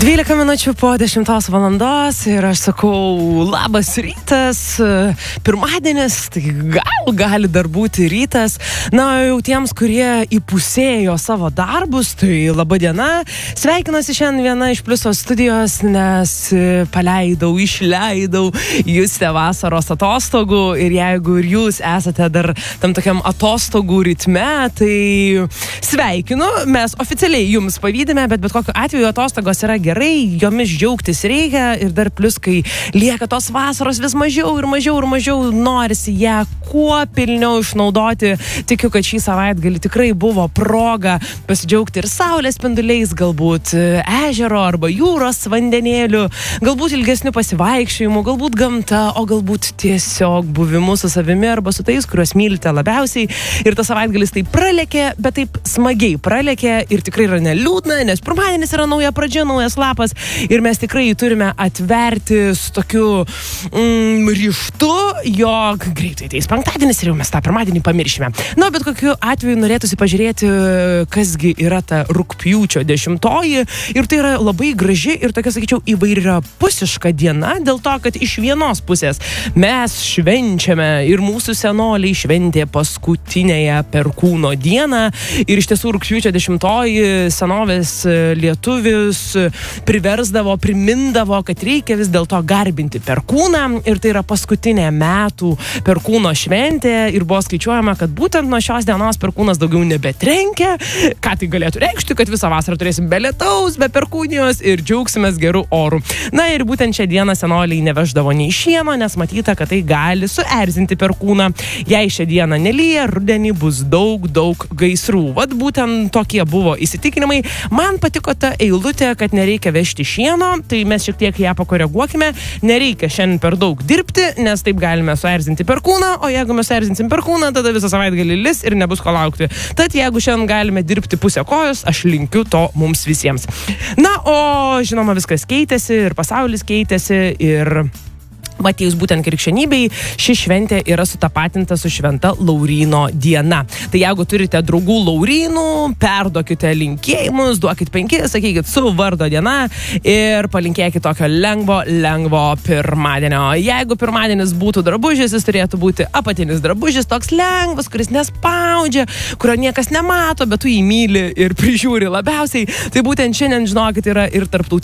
12 minučių po 10 valandos ir aš sakau labas rytas, pirmadienis, tai gali dar būti rytas. Na, jau tiems, kurie įpusėjo savo darbus, tai laba diena. Sveikinuosi šiandien viena iš Pliuso studijos, nes išleidau Justę vasaros atostogų ir jeigu ir jūs esate dar tam tokiam atostogų ritme, tai sveikinu, mes oficialiai jums pavydime, bet kokiu atveju atostogos yra gerai, jomis džiaugtis reikia ir dar plius, kai lieka tos vasaros vis mažiau ir mažiau, norisi ją kuo pilniau išnaudoti. Tikiu, kad šį savaitgalį tikrai buvo proga pasidžiaugti ir saulės spinduliais, galbūt ežero arba jūros vandenėliu, galbūt ilgesnių pasivaikščiojimų, galbūt gamta, o galbūt tiesiog buvimu su savimi arba su tais, kuriuos mylite labiausiai. Ir tas savaitgalis taip pralekė, bet taip smagiai pralekė ir tikrai yra neliūdna, nes pirmadienis yra nauja pradžia, naujas lapas ir mes tikrai turime atverti su tokiu ryžtu, jog greitai ateis penktadienis ir jau mes tą pirmadienį pamiršime. Na, bet kokiu atveju norėtųsi pažiūrėti, kasgi yra ta rugpjūčio 10 ir tai yra labai graži ir tokia, sakyčiau, įvairiapusiška diena, dėl to, kad iš vienos pusės mes švenčiame ir mūsų senoliai šventė paskutinėje Perkūno dieną ir iš tiesų rugpjūčio 10 senovės lietuvius primindavo, kad reikia vis dėlto garbinti Perkūną ir tai yra paskutinė metų Perkūno šventė ir buvo skaičiuojama, kad būtent nuo šios dienos Perkūnas daugiau nebetrenkia. Ką tai galėtų reikšti, kad visą vasarą turėsim be lietaus, be perkūnijos ir džiaugsimės gerų orų. Na ir būtent šią dieną senoliai neveždavo nei šieno, nes matyta, kad tai gali suerzinti Perkūną. Jei šią dieną nelyja, rudenį bus daug gaisrų. Vat būtent tokie buvo įsitikinimai. Man patiko ta eilutė, kad nereikia vežti šieno, tai mes šiek tiek ją pakoreguokime. Nereikia šiandien per daug dirbti, nes taip galime suerzinti Perkūną, o jeigu mes suerzinsim Perkūną, tada visą savaitgalį lis ir nebus ko laukti. Tad jeigu šiandien galime dirbti pusę kojos, aš linkiu to mums visiems. Na, o žinoma, viskas keitėsi ir pasaulis keitėsi ir atėjus būtent krikščionybei, ši šventė yra sutapatinta su šventa Lauryno diena. Tai jeigu turite draugų Laurynų, perduokite linkėjimus, duokit 5, sakykit su vardo diena ir palinkėkit tokio lengvo pirmadienio. Jeigu pirmadienis būtų drabužis, jis turėtų būti apatinis drabužis, toks lengvas, kuris nespaudžia, kurio niekas nemato, bet tu jį myli ir prižiūri labiausiai. Tai būtent šiandien, žinokit, yra ir tarptautinis